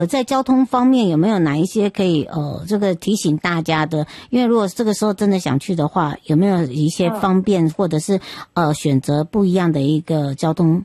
在交通方面有没有哪一些可以这个提醒大家的？因为如果这个时候真的想去的话，有没有一些方便或者是选择不一样的一个交通？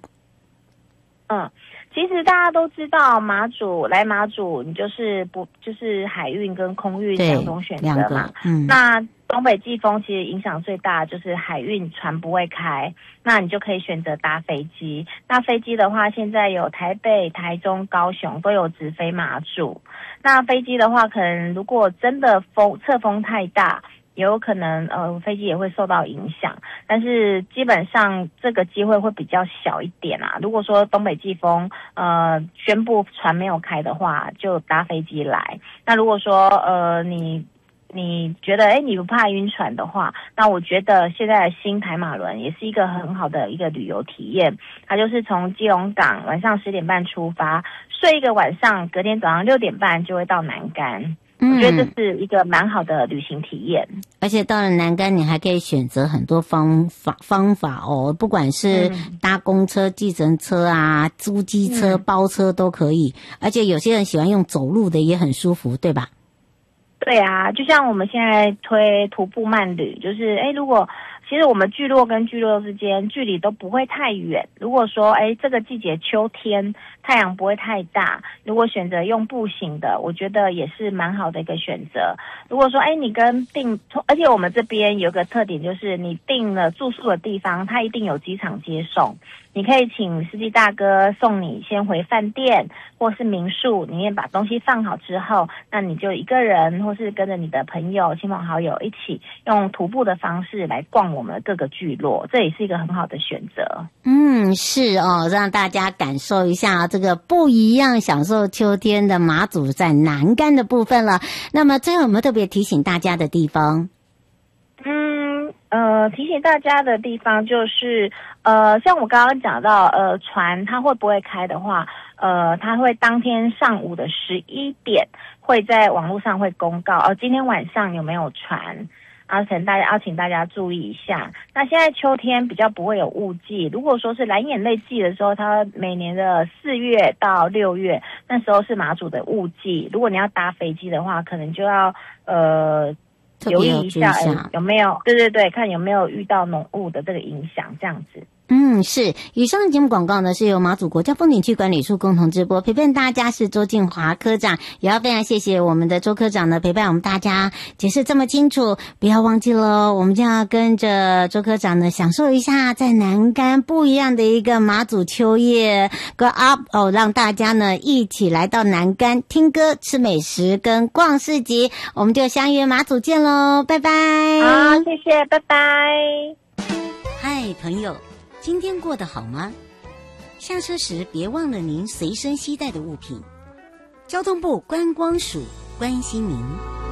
其实大家都知道来马祖，你就是海运跟空运两种选择嘛。那东北季风其实影响最大就是海运船不会开，那你就可以选择搭飞机。那飞机的话，现在有台北、台中、高雄都有直飞马祖。那飞机的话，可能如果真的侧风太大，也有可能飞机也会受到影响，但是基本上这个机会会比较小一点啊。如果说东北季风宣布船没有开的话，就搭飞机来。那如果说你觉得你不怕晕船的话，那我觉得现在的新台马轮也是一个很好的一个旅游体验。它就是从基隆港晚上10点半出发，睡一个晚上，隔天早上6点半就会到南竿。我觉得这是一个蛮好的旅行体验。 而且到了南竿，你还可以选择很多方法哦，不管是搭公车、计程车啊、租机车、包车都可以。而且有些人喜欢用走路的，也很舒服，对吧？ 对啊，就像我们现在推徒步慢旅，就是如果其实我们聚落跟聚落之间距离都不会太远。如果说这个季节秋天太阳不会太大，如果选择用步行的，我觉得也是蛮好的一个选择。如果说你而且我们这边有个特点，就是你订了住宿的地方，它一定有机场接送。你可以请司机大哥送你先回饭店或是民宿，你也把东西放好之后，那你就一个人或是跟着你的朋友、亲朋好友一起用徒步的方式来逛我们各个聚落，这也是一个很好的选择。 是哦，让大家感受一下这个不一样，享受秋天的马祖在南竿的部分了。那么最后有没有特别提醒大家的地方？ 提醒大家的地方就是，像我刚刚讲到，船它会不会开的话，它会当天上午的11点会在网络上会公告，今天晚上有没有船。请大家注意一下。那现在秋天比较不会有雾季，如果说是蓝眼泪季的时候，它每年的4月到6月，那时候是马祖的雾季。如果你要搭飞机的话，可能就要留意一下有没有，对，看有没有遇到浓雾的这个影响，这样子。 是。以上的节目广告呢，是由马祖国家风景区管理处共同直播，陪伴大家是周静华科长，也要非常谢谢我们的周科长呢，陪伴我们大家解释这么清楚。不要忘记了，我们就要跟着周科长呢，享受一下在南竿不一样的一个马祖秋夜 Go Up 让大家呢一起来到南竿听歌、吃美食跟逛市集。我们就相约马祖见喽，拜拜。 好，谢谢，拜拜。 嗨，朋友，今天过得好吗？下车时别忘了您随身携带的物品。交通部观光署关心您。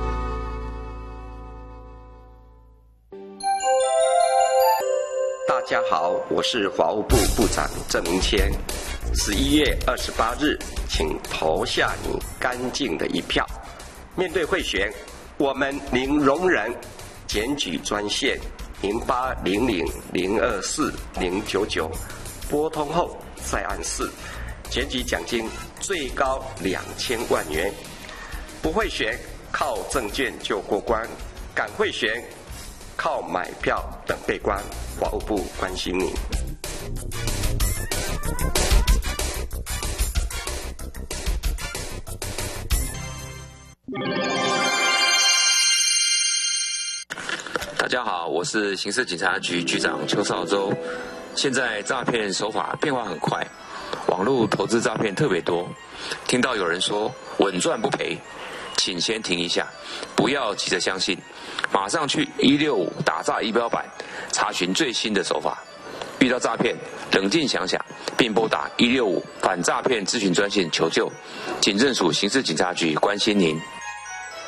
大家好，我是法务部部长郑明谦。11月28日，请投下你干净的一票。面对贿选，我们零容忍。检举专线0800024099，拨通后再按4，检举奖金最高2000万元。不贿选，靠证件就过关；敢贿选，靠买票等被关。法务部关心你。 大家好，我是刑事警察局局长邱少洲。现在诈骗手法变化很快，网络投资诈骗特别多。听到有人说稳赚不赔，请先停一下，不要急着相信，马上去165打诈仪表板查询最新的手法。遇到诈骗，冷静想想，并拨打165反诈骗咨询专线求救。警政署刑事警察局关心您。